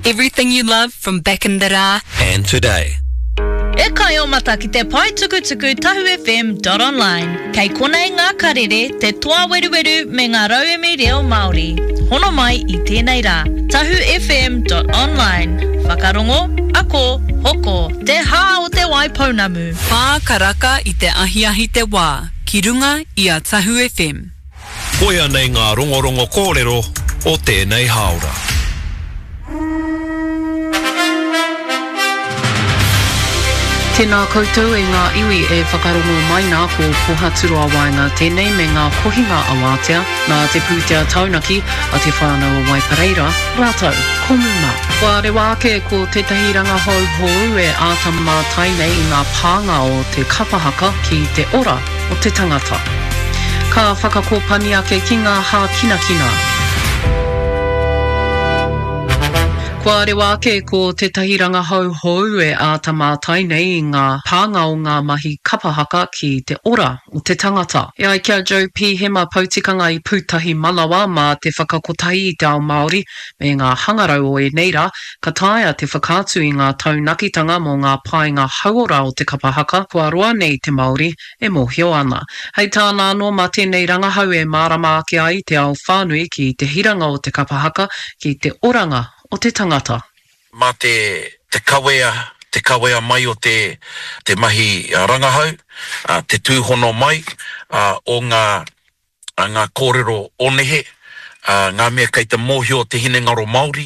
Everything you love from back in the rā and today. E kai o mata ki te pai tukutuku tahufm.online. Kei konei ngā karere te toa weruweru me ngā rauemi reo Māori. Hono mai I tēnei rā. tahufm.online. Whakarongo, ako, hoko, te hā o te waipounamu. Pā karaka I te ahiahi te wā. Ki runga I a Tahu FM. Koia nei ngā rongorongo kōrero o tēnei haora. Tēnā koutou e ngā iwi e whakarongo mai nā ko Pohaturua Waenga tēnei me ngā kohinga awātea nā te pūtea taunaki a te whānau o Waipareira, rātou, komuma. Kua rewa ake ko tētahi ranga hou e ātama tainei I ngā pānga o te kapahaka ki te ora o te tangata. Ka whakakopani ake ki ngā hā kinakina. Kua rewa ake ko tētahi ranga hou e ātamatai nei I ngā pānga o ngā mahi kapahaka ki te ora o te tangata. E ai kia Joe P. Hema pautikanga I pūtahi Malawa mā te whakakotahi I te ao Māori me ngā hangarau o e neira, ka taia te whakātu I ngā taunakitanga mō ngā painga hauora o te kapahaka, kua roa nei te Māori e mōhio ana. Hei tāna anō mā tēnei rangahau e mārama ake ai te ao whānui ki te hiranga o te kapahaka ki te oranga o te tangata. Mā te kawea mai o te mahi rangahau, te tūhono mai o ngā kōrero onehe, ngā mea kei te mōhio te hinengaro Māori,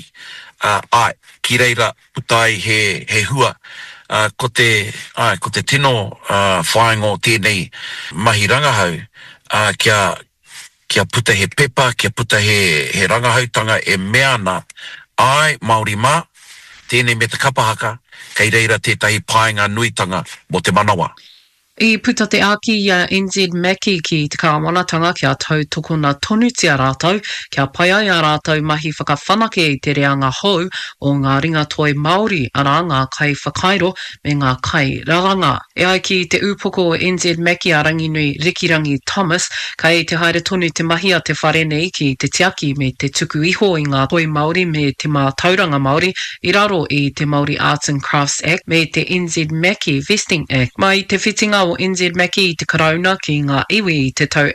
ki reira putai he hua, ko te tino whaenga o tēnei mahi rangahau, kia puta he pepa, kia puta he rangahautanga e mea ana, ai Māori mā, tēnei me te kapahaka, kei reira tētahi paenga nuitanga mo te manawa. I puta te aki I NZ Maki ki te kāwanatanga kia tau tokona tonutia rātou, kia pai ai a rātou mahi whakawhanake I te reanga hou o ngā ringa toi Māori ara ngā kai whakairo me ngā kai raranga. E ai ki te upoko o NZ Maki a ranginui Rikirangi Thomas, kai te haere tonu te mahi a te wharenei ki te tiaki me te tuku iho I ngā toi Māori me te mā tauranga Māori I raro I te Māori Arts and Crafts Act me te NZ Maki Vesting Act. Mai te whitinga o NZ Maki I te karauna ki ngā iwi I te tau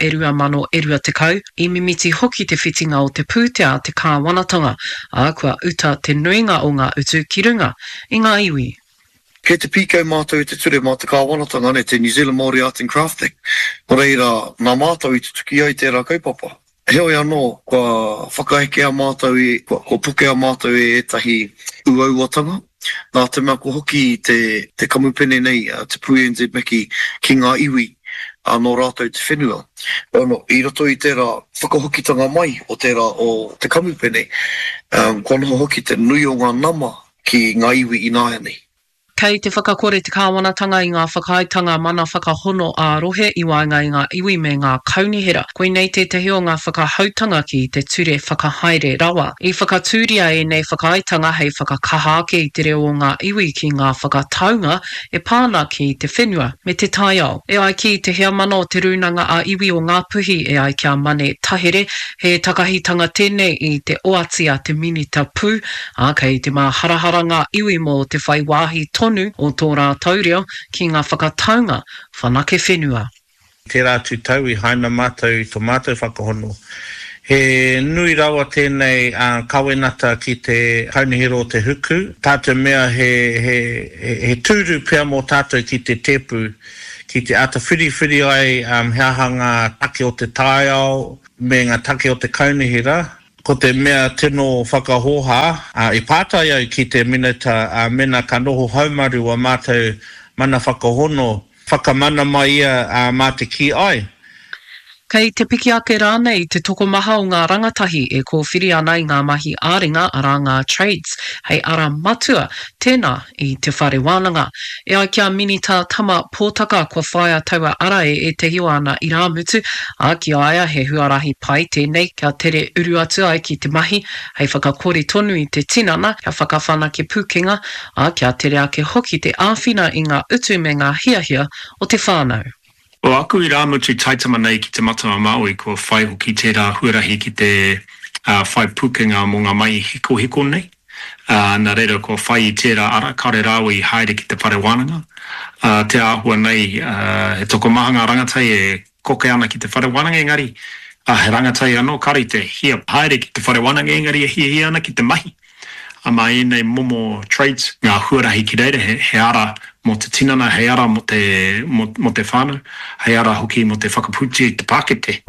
2020, I mimiti hoki te whitinga o te pūtea te kāwanatanga, a kua uta te nuinga o ngā utu ki runga I ngā iwi. Kei te pīkau mātou I te ture mā te kāwanatanga ne te New Zealand Māori Arts and Crafts Act. Ko reira, nā mātou I te tuki ai tērā kaupapa. Heoi anō, kua whakaheke a mātou kua puke a mātou tahi uauatanga. Nā te mea ko hoki te kamupene nei, te pui NZ Maki ki ngā iwi no rātou te whenua. I roto I tērā whakahokitanga mai o tērā o te kamupene, kua noho hoki te nui o ngā nama ki ngā iwi I nāia nei. Kei te whakakore te kāwanatanga I ngā whakaitanga mana whakahono a rohe I waenga I ngā iwi me ngā kaunihera. Koe nei te tehi o ngā whakahautanga ki te ture whakahaere rawa. I whakatūria nei whakaitanga hei whakakaha ake I te reo o ngā iwi ki ngā whakataunga e pāna ki te whenua me te taiao. E ai ki te hea mana o te runanga a iwi o ngā puhi e ai kia mane tahere he takahitanga tēnei I te oatia te minita pū, kei te mā harahara ngā iwi mo te whai wāhi tonu o tō rātou reo ki ngā whakataunga whanake whenua. Te rātu tau I haina mātou I tō mātou whakahono. He nui rawa tēnei kawenata ki te kaunihero o te huku. Tātou mea he tūru pia mō tātou ki te tepu, ki te ata whiri ai heaha ngā take o te taiao, me ngā take o te kaunihera. Ko te mea tino whakahoha, I pātai au ki te minata mena ka noho haumaru a mātou mana whakahono, whakamana mai ia mā te ki ai. Kei te piki ake rānei te toko maha o ngā rangatahi e kōwhiri ana I ngā mahi āringa ara ngā trades, hei ara matua, tēnā I te whare wānanga. E ai kia minita tama pōtaka kua whaia taua ara e te hiwa ana I rāmutu, ki aia he huarahi pai tēnei, kia tere uru atu ai ki te mahi, hei whakakori tonu I te tinana, kia whakawhanake pūkenga, kia tere ake hoki te āwhina I ngā utu me ngā hiahia o te whānau. O aku I rāmutu taitama nei ki te matama Māui kua whai hoki tērā huarahi ki te whai pukenga mō ngā mai hiko nei. Nā reira ko whai I tērā ara, kare rāwi haere ki te whare wānanga. Te āhua nei, he toko maha ngā rangatai e koke ana ki te whare wānanga engari. He rangatai anō kari te hia haere ki te whare wānanga engari e hia ana ki te mahi. Mai nei momo trades, ngā huarahi ki reire, he ara mo te tinana, he ara mo te whānau, he ara hoki mo te whakaputi I te pākete.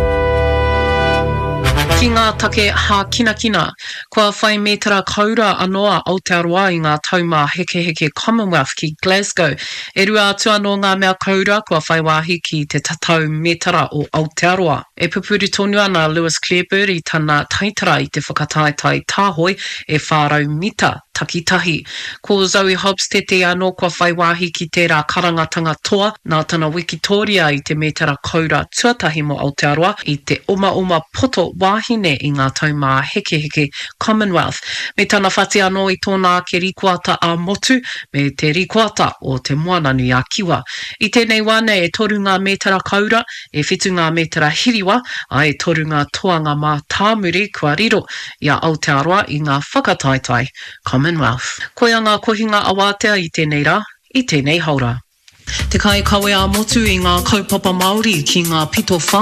Ki ngā take hā kina, kua whai metara kaura anoa Aotearoa I ngā tauma heke Commonwealth ki Glasgow. E rua atu anō ngā mea kaura kua whai wāhi ki te tatau metara o Aotearoa. E pupuri tonu ana Lewis Clareberry I tana taitara I te whakataitai tāhoi e whārau mita takitahi. Ko Zoe Hobbs te anō kua whai wāhi ki tērā karangatanga toa nā tana Wikitoria I te metara kaura tuatahi mo Aotearoa I te oma poto wāhine I ngā tauma heke Commonwealth. Me tana whati anō I tōna ke rikuata a motu me te rikuata o te moananu a kiwa. I tēnei wane e toru ngā metara kaura, e whitu ngā metara hiriwa, a e toru ngā toanga mā tāmuri kua riro I a Aotearoa I ngā whakataitai Commonwealth. Koia ngā kohinga awatea I tēnei rā, I tēnei haura. Te kai kawe a motu I ngā kaupapa Māori ki ngā pito whā.